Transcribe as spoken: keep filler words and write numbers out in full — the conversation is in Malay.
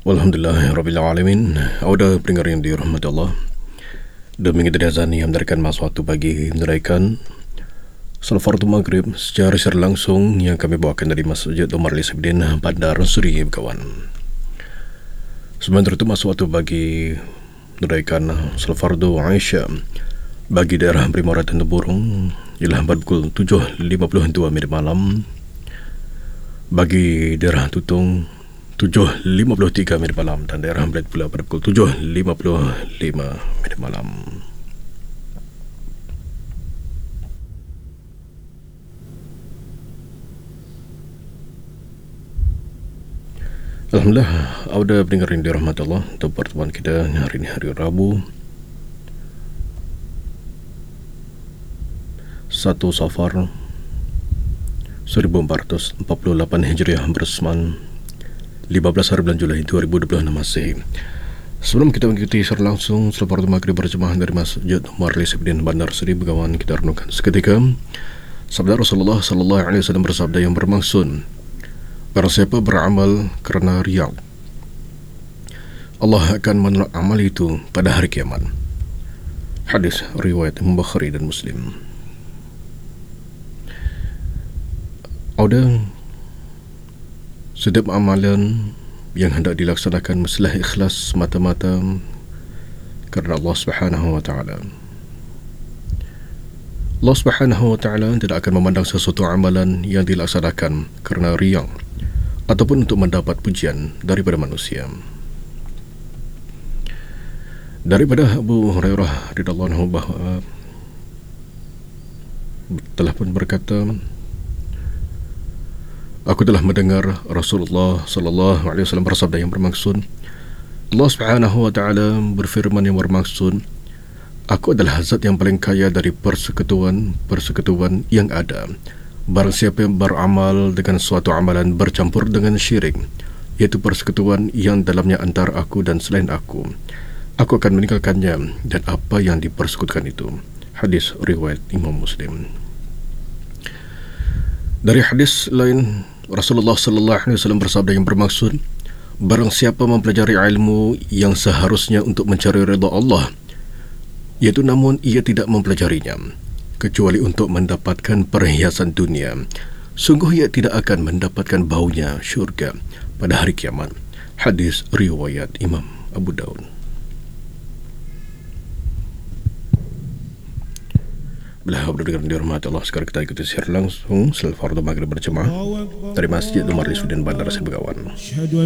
Alhamdulillahirrabbilalamin. Auda pendengar yang dirahmati Allah, demi kita azani yang menerikan masa waktu bagi menunaikan salat fardu maghrib secara secara langsung yang kami bawakan dari Masjid Umar Ali Sabdin Bandar Seri kawan. Sementara itu masa waktu bagi menunaikan salat fardu Aisyah bagi daerah Primora dan Burung ialah pukul tujuh lima puluh dua minit malam. Bagi daerah Tutung tujuh lima puluh tiga minit malam, dan daerah Bled pula pada pukul tujuh lima puluh lima minit malam. Alhamdulillah, auda pendengar yang dirahmati Allah, untuk pertemuan kita hari ini hari Rabu satu Safar seribu empat ratus empat puluh lapan Hijriah bersamaan lima belas hari bulan Julai dua ribu dua puluh enam Masehi. Sebelum kita mengikuti secara langsung salat fardu maghrib berjemaah dari Masjid Umar Ali Sabdin Bandar Seri Begawan, kita renungkan seketika sabda Rasulullah sallallahu alaihi wasallam bersabda yang bermaksud, barang siapa beramal kerana riya, Allah akan menolak amal itu pada hari kiamat. Hadis riwayat Imam Bukhari dan Muslim. Ada setiap amalan yang hendak dilaksanakan mestilah ikhlas semata-mata kerana Allah Subhanahu wa taala. Allah Subhanahu wa taala tidak akan memandang sesuatu amalan yang dilaksanakan kerana riya ataupun untuk mendapat pujian daripada manusia. Daripada Abu Hurairah radhiyallahu anhu bahawa telah pun berkata, aku telah mendengar Rasulullah sallallahu alaihi wasallam bersabda yang bermaksud, Allah Subhanahu wa taala berfirman yang bermaksud, aku adalah zat yang paling kaya dari persekutuan-persekutuan yang ada. Barang siapa yang beramal dengan suatu amalan bercampur dengan syirik, iaitu persekutuan yang dalamnya antara aku dan selain aku, aku akan meninggalkannya dan apa yang dipersekutukan itu. Hadis riwayat Imam Muslim. Dari hadis lain, Rasulullah sallallahu alaihi wasallam bersabda yang bermaksud, barang siapa mempelajari ilmu yang seharusnya untuk mencari redha Allah, iaitu namun ia tidak mempelajarinya kecuali untuk mendapatkan perhiasan dunia, sungguh ia tidak akan mendapatkan baunya syurga pada hari kiamat. Hadis riwayat Imam Abu Daud. Bila berdengar dirahmati Allah, sekarang kita ikuti secara langsung salat fardu maghrib berjemaah dari Masjid Umar Ali Sabdin Bandar Seri Begawan.